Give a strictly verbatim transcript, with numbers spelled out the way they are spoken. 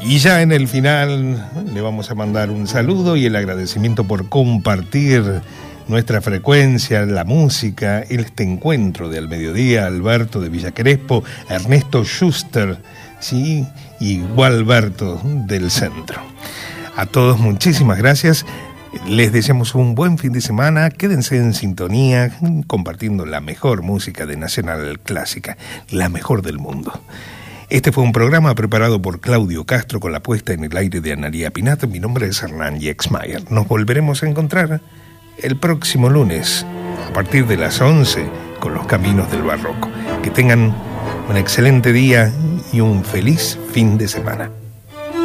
Y ya en el final le vamos a mandar un saludo y el agradecimiento por compartir nuestra frecuencia, la música, este encuentro de Al Mediodía, Alberto de Villa Crespo, Ernesto Schuster, ¿sí? Y Gualberto del Centro. A todos muchísimas gracias. Les deseamos un buen fin de semana. Quédense en sintonía, compartiendo la mejor música de Nacional Clásica, la mejor del mundo. Este fue un programa preparado por Claudio Castro con la puesta en el aire de Analía Pinat. Mi nombre es Hernán Yexmayer. Nos volveremos a encontrar el próximo lunes a partir de las once con Los Caminos del Barroco. Que tengan un excelente día y un feliz fin de semana.